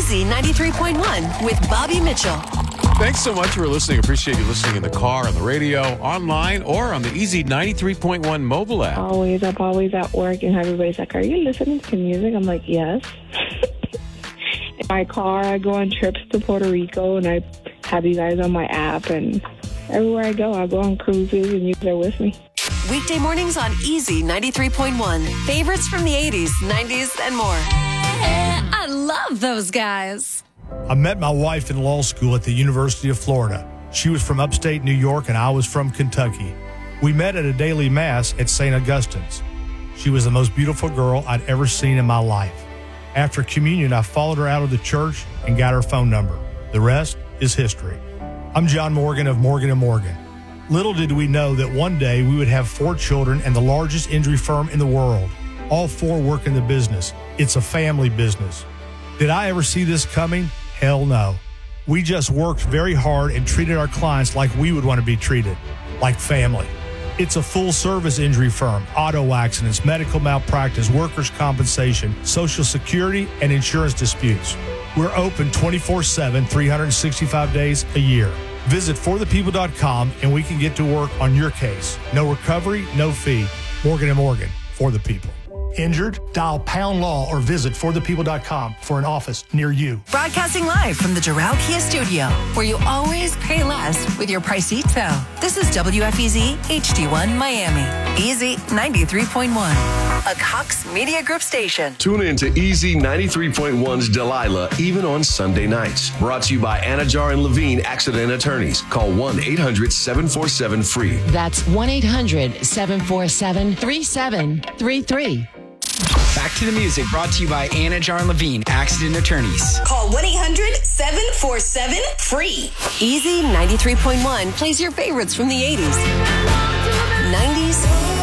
Easy 93.1 with Bobby Mitchell. Thanks so much for listening. Appreciate you listening in the car, on the radio, online, or on the Easy 93.1 mobile app. Always. I'm always at work, and everybody's like, are you listening to music? I'm like, yes. In my car, I go on trips to Puerto Rico, and I have you guys on my app, and everywhere I go on cruises, and you guys are with me. Weekday mornings on Easy 93.1. Favorites from the 80s, 90s, and more. I love those guys. I met my wife in law school at the University of Florida. She was from upstate New York and I was from Kentucky. We met at a daily mass at St. Augustine's. She was the most beautiful girl I'd ever seen in my life. After communion, I followed her out of the church and got her phone number. The rest is history. I'm John Morgan of Morgan & Morgan. Little did we know that one day we would have 4 children and the largest injury firm in the world. All 4 work in the business. It's a family business. Did I ever see this coming? Hell no. We just worked very hard and treated our clients like we would want to be treated, like family. It's a full-service injury firm, auto accidents, medical malpractice, workers' compensation, Social Security, and insurance disputes. We're open 24/7, 365 days a year. Visit forthepeople.com and we can get to work on your case. No recovery, no fee. Morgan & Morgan, for the people. Injured? Dial pound law or visit forthepeople.com for an office near you. Broadcasting live from the Doral Kia studio, where you always pay less with your Pricito. This is WFEZ HD1 Miami. Easy 93.1, a Cox Media Group station. Tune in to Easy 93.1's Delilah, even on Sunday nights. Brought to you by Anajar and Levine Accident Attorneys. Call 1-800-747-FREE. That's 1-800-747-3733. Back to the music, brought to you by Anajar and Levine Accident Attorneys. Call 1-800-747-FREE. Easy 93.1 plays your favorites from the 80s, 90s,